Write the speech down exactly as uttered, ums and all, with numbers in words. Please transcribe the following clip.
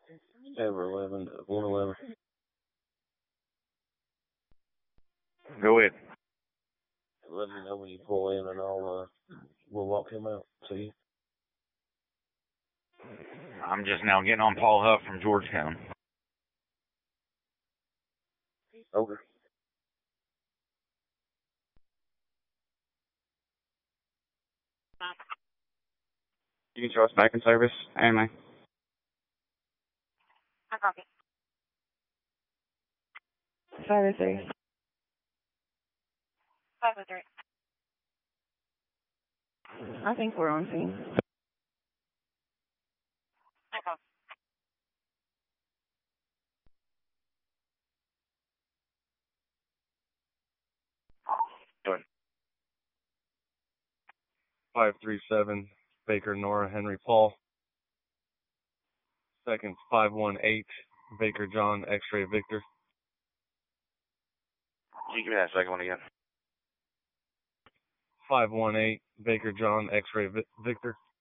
Ever eleven, one eleven. Go ahead. Let me know when you pull in, and I'll uh, we'll walk him out. See you. I'm just now getting on Paul Huff from Georgetown. Over. You can trust back in service, A M A. I copy. Five oh three. Five oh three. I think we're on scene. I copy. Good. five three seven, Baker Nora Henry Paul. Seconds five one eight, Baker John X-Ray Victor. Can you give me that second one again? five one eight, Baker John X-Ray Victor.